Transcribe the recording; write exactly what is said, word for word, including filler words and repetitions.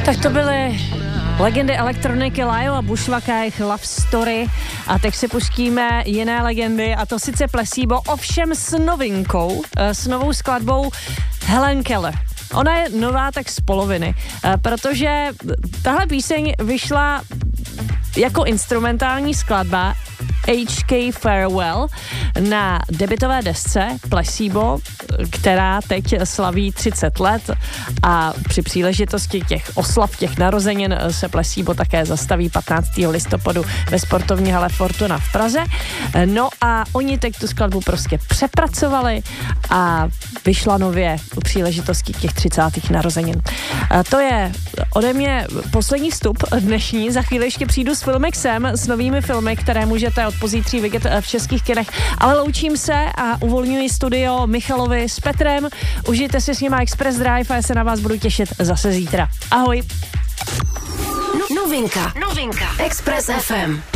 Tak to byly legendy elektroniky Lyle a Bushwacka, jejich Love Story. A teď si pustíme jiné legendy, a to sice Placebo, ovšem s novinkou, s novou skladbou Helen Keller. Ona je nová tak z poloviny, protože tahle píseň vyšla jako instrumentální skladba H K Farewell na debutové desce Placebo, která teď slaví třicet let, a při příležitosti těch oslav, těch narozenin se Placebo také zastaví patnáctého listopadu ve sportovní hale Fortuna v Praze. No a oni teď tu skladbu prostě přepracovali a vyšla nově u příležitosti těch třicátých narozenin. A to je ode mě poslední vstup dnešní. Za chvíli ještě přijdu s Filmexem, s novými filmy, které můžete od pozítří vidět v českých kinech, ale loučím se a uvolňuji studio Michalovi s Petrem. Užijte si s nima Express Drive a já se na vás budu těšit zase zítra. Ahoj. Novinka. Novinka. Express F M.